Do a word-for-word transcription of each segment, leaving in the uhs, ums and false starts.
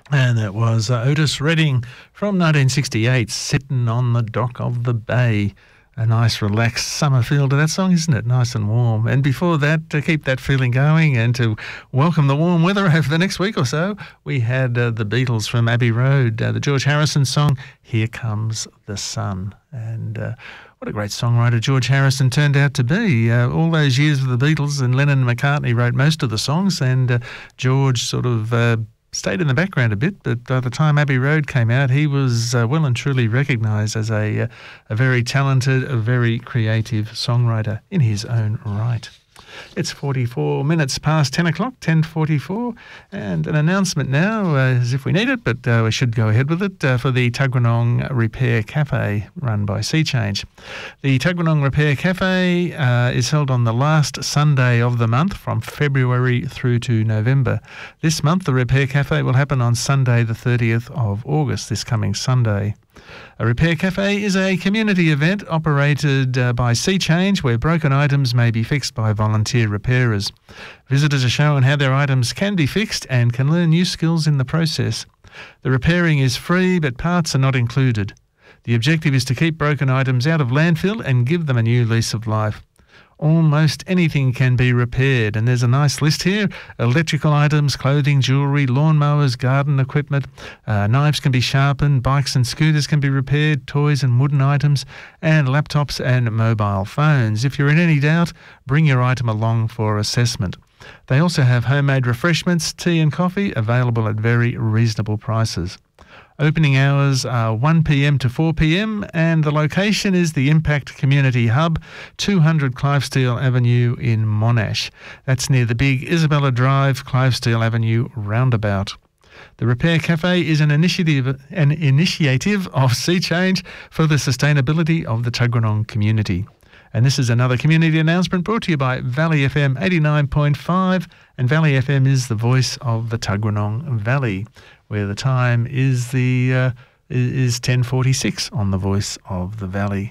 And that was uh, Otis Redding from nineteen sixty-eight, Sitting on the Dock of the Bay. A nice, relaxed summer feel to that song, isn't it? Nice and warm. And before that, to keep that feeling going and to welcome the warm weather over the next week or so, we had uh, the Beatles from Abbey Road, uh, the George Harrison song, Here Comes the Sun. And uh, what a great songwriter George Harrison turned out to be. Uh, all those years with the Beatles, and Lennon and McCartney wrote most of the songs, and uh, George sort of Uh, stayed in the background a bit, but by the time Abbey Road came out, he was uh, well and truly recognised as a, uh, a very talented, a very creative songwriter in his own right. It's forty-four minutes past ten o'clock, ten forty-four, and an announcement now, uh, as if we need it, but uh, we should go ahead with it, uh, for the Tuggeranong Repair Cafe run by Sea Change. The Tuggeranong Repair Cafe uh, is held on the last Sunday of the month from February through to November. This month, the Repair Cafe will happen on Sunday, the thirtieth of August, this coming Sunday. A Repair Cafe is a community event operated uh, by Sea Change where broken items may be fixed by volunteer repairers. Visitors are shown how their items can be fixed and can learn new skills in the process. The repairing is free, but parts are not included. The objective is to keep broken items out of landfill and give them a new lease of life. Almost anything can be repaired, and there's a nice list here. Electrical items, clothing, jewellery, lawnmowers, garden equipment, uh, knives can be sharpened, bikes and scooters can be repaired, toys and wooden items, and laptops and mobile phones. If you're in any doubt, bring your item along for assessment. They also have homemade refreshments, tea and coffee available at very reasonable prices. Opening hours are one p m to four p m and the location is the Impact Community Hub, two hundred Clivesteel Avenue in Monash. That's near the big Isabella Drive, Clivesteel Avenue roundabout. The Repair Cafe is an initiative, an initiative of Sea Change for the sustainability of the Tuggeranong community. And this is another community announcement brought to you by Valley F M eighty-nine point five, and Valley F M is the voice of the Tuggeranong Valley, where the time is the uh, is ten forty-six on the Voice of the Valley.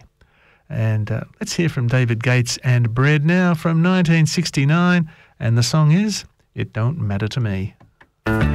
And uh, let's hear from David Gates and Bread now from nineteen sixty-nine, and the song is It Don't Matter to Me.